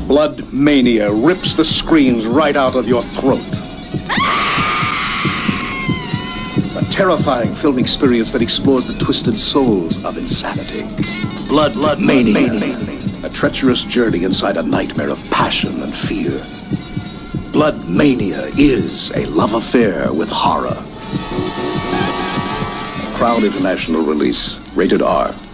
Blood Mania rips the screams right out of your throat. A terrifying film experience that explores the twisted souls of insanity. Blood Mania. A treacherous journey inside a nightmare of passion and fear. Blood Mania is a love affair with horror. Crowd International release. Rated R.